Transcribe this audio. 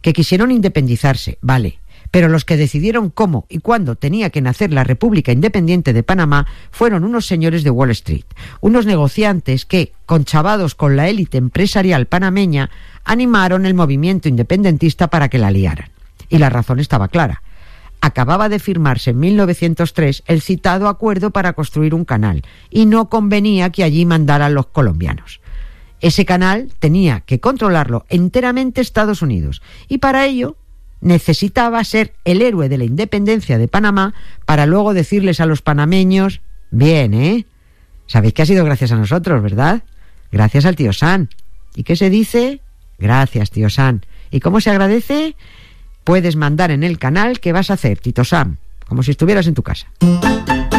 que quisieron independizarse, vale, pero los que decidieron cómo y cuándo tenía que nacer la República Independiente de Panamá fueron unos señores de Wall Street, unos negociantes que, conchavados con la élite empresarial panameña, animaron el movimiento independentista para que la liaran. Y la razón estaba clara. Acababa de firmarse en 1903 el citado acuerdo para construir un canal, y no convenía que allí mandaran los colombianos. Ese canal tenía que controlarlo enteramente Estados Unidos, y para ello necesitaba ser el héroe de la independencia de Panamá para luego decirles a los panameños: bien, ¿eh? Sabéis que ha sido gracias a nosotros, ¿verdad? Gracias al tío Sam. ¿Y qué se dice? Gracias, tío Sam. ¿Y cómo se agradece? Puedes mandar en el canal que vas a hacer, Tito Sam, como si estuvieras en tu casa.